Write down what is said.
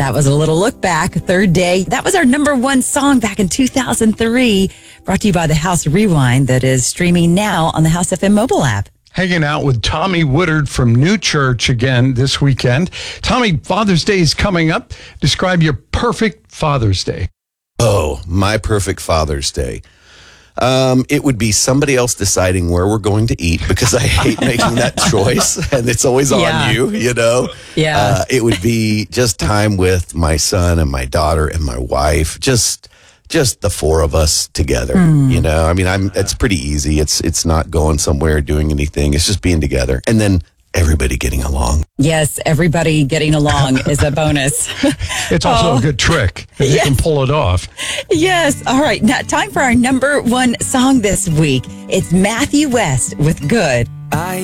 That was a little look back, third day. That was our number one song back in 2003, brought to you by the House Rewind that is streaming now on the House FM mobile app. Hanging out with Tommy Woodard from New Church again this weekend. Tommy, Father's Day is coming up. Describe your perfect Father's Day. Oh, my perfect Father's Day. It would be somebody else deciding where we're going to eat because I hate making that choice and it's always on you, you know? Yeah. It would be just time with my son and my daughter and my wife, just the four of us together, you know? I mean, it's pretty easy. It's not going somewhere, doing anything. It's just being together. And then everybody getting along. Yes, everybody getting along is a bonus. It's also a good trick if you can pull it off. Yes. All right. Now, time for our number one song this week. It's Matthew West with Good. I